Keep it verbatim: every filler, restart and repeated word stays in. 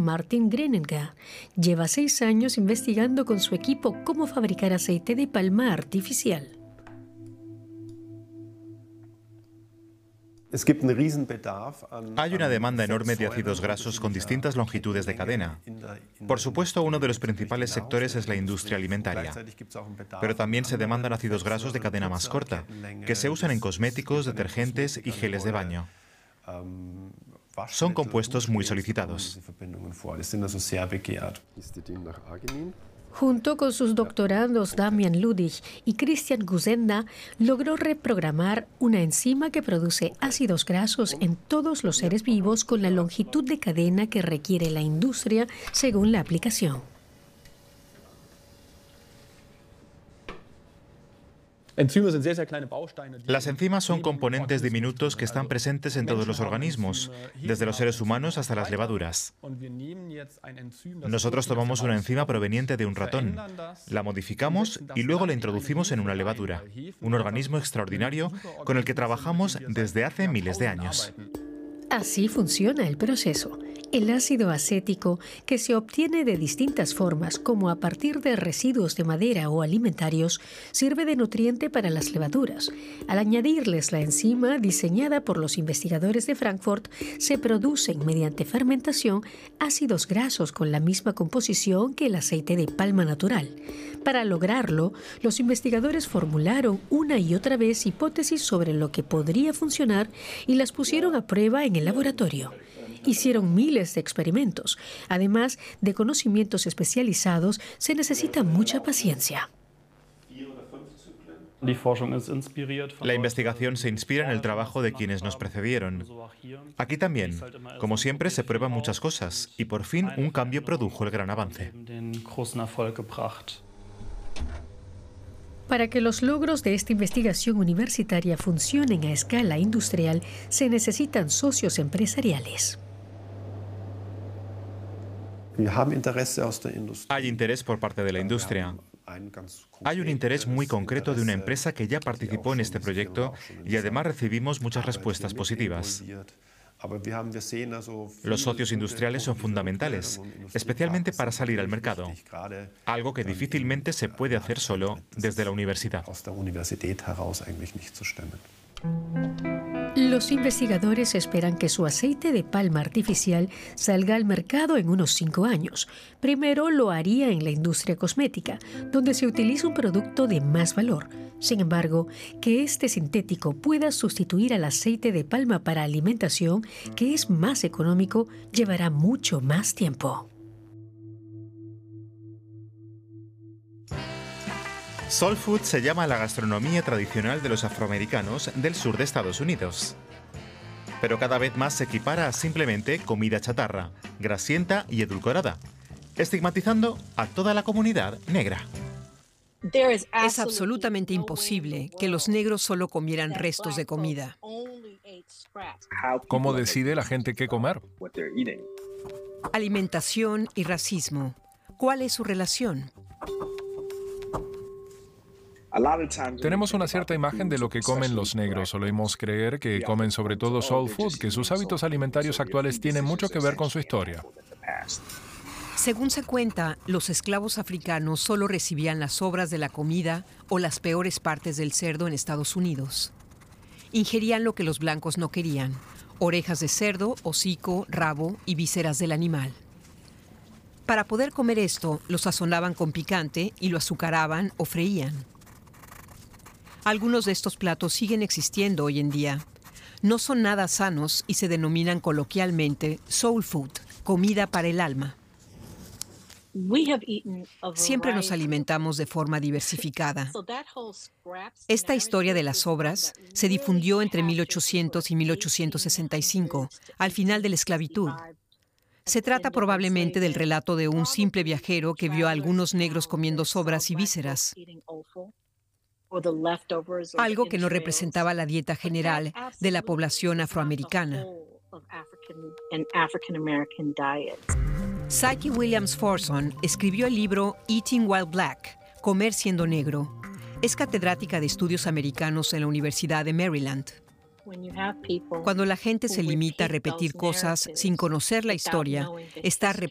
Martin Greninger. Lleva seis años investigando con su equipo cómo fabricar aceite de palma artificial. Hay una demanda enorme de ácidos grasos con distintas longitudes de cadena. Por supuesto, uno de los principales sectores es la industria alimentaria. Pero también se demandan ácidos grasos de cadena más corta, que se usan en cosméticos, detergentes y geles de baño. Son compuestos muy solicitados. Junto con sus doctorandos Damian Ludig y Christian Guzenda, logró reprogramar una enzima que produce ácidos grasos en todos los seres vivos con la longitud de cadena que requiere la industria según la aplicación. Las enzimas son componentes diminutos que están presentes en todos los organismos, desde los seres humanos hasta las levaduras. Nosotros tomamos una enzima proveniente de un ratón, la modificamos y luego la introducimos en una levadura, un organismo extraordinario con el que trabajamos desde hace miles de años. Así funciona el proceso. El ácido acético, que se obtiene de distintas formas, como a partir de residuos de madera o alimentarios, sirve de nutriente para las levaduras. Al añadirles la enzima diseñada por los investigadores de Frankfurt, se producen mediante fermentación ácidos grasos con la misma composición que el aceite de palma natural. Para lograrlo, los investigadores formularon una y otra vez hipótesis sobre lo que podría funcionar y las pusieron a prueba en el laboratorio. Hicieron miles de experimentos. Además de conocimientos especializados, se necesita mucha paciencia. La investigación se inspira en el trabajo de quienes nos precedieron. Aquí también, como siempre, se prueban muchas cosas y por fin un cambio produjo el gran avance. Para que los logros de esta investigación universitaria funcionen a escala industrial, se necesitan socios empresariales. Hay interés por parte de la industria. Hay un interés muy concreto de una empresa que ya participó en este proyecto y además recibimos muchas respuestas positivas. Los socios industriales son fundamentales, especialmente para salir al mercado, algo que difícilmente se puede hacer solo desde la universidad. Los investigadores esperan que su aceite de palma artificial salga al mercado en unos cinco años. Primero lo haría en la industria cosmética, donde se utiliza un producto de más valor. Sin embargo, que este sintético pueda sustituir al aceite de palma para alimentación, que es más económico, llevará mucho más tiempo. Soul food se llama la gastronomía tradicional de los afroamericanos del sur de Estados Unidos. Pero cada vez más se equipara a simplemente comida chatarra, grasienta y edulcorada, estigmatizando a toda la comunidad negra. Es absolutamente imposible que los negros solo comieran restos de comida. ¿Cómo decide la gente qué comer? Alimentación y racismo. ¿Cuál es su relación? Tenemos una cierta imagen de lo que comen los negros. Solemos creer que comen sobre todo soul food, que sus hábitos alimentarios actuales tienen mucho que ver con su historia. Según se cuenta, los esclavos africanos solo recibían las sobras de la comida o las peores partes del cerdo en Estados Unidos. Ingerían lo que los blancos no querían: orejas de cerdo, hocico, rabo y vísceras del animal. Para poder comer esto, lo sazonaban con picante y lo azucaraban o freían. Algunos de estos platos siguen existiendo hoy en día. No son nada sanos y se denominan coloquialmente soul food, comida para el alma. Siempre nos alimentamos de forma diversificada. Esta historia de las sobras se difundió entre mil ochocientos y mil ochocientos sesenta y cinco, al final de la esclavitud. Se trata probablemente del relato de un simple viajero que vio a algunos negros comiendo sobras y vísceras, algo que no representaba la dieta general de la población afroamericana. Psyche Williams Forson escribió el libro Eating While Black, Comer siendo negro. Es catedrática de estudios americanos en la Universidad de Maryland. Cuando la gente se limita a repetir cosas sin conocer la historia, está